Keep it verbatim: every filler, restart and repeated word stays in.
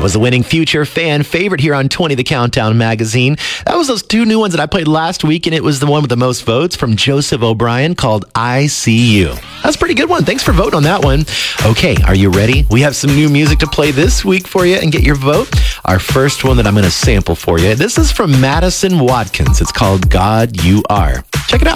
That was the winning Future fan favorite here on twenty The Countdown magazine. That was those two new ones that I played last week, and it was the one with the most votes from Joseph O'Brien called I See You. That's a pretty good one. Thanks for voting on that one. Okay, are you ready? We have some new music to play this week for you and get your vote. Our first one that I'm going to sample for you. This is from Madison Watkins. It's called God You Are.